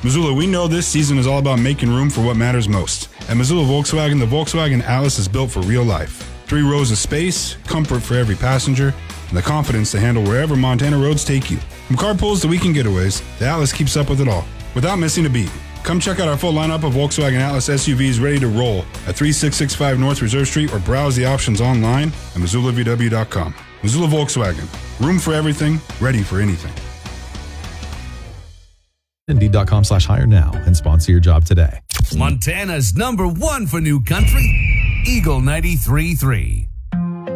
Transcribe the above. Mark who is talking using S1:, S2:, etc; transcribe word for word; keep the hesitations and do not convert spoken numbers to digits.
S1: Missoula, we know this season is all about making room for what matters most. At Missoula Volkswagen, the Volkswagen Atlas is built for real life. Three rows of space, comfort for every passenger, and the confidence to handle wherever Montana roads take you. From carpools to weekend getaways, the Atlas keeps up with it all, without missing a beat. Come check out our full lineup of Volkswagen Atlas S U Vs ready to roll at thirty-six sixty-five North Reserve Street or browse the options online at Missoula V W dot com. Missoula Volkswagen. Room for everything, ready for anything.
S2: Indeed.com slash hire now and sponsor your job today.
S3: Montana's number one for new country, Eagle ninety-three point three.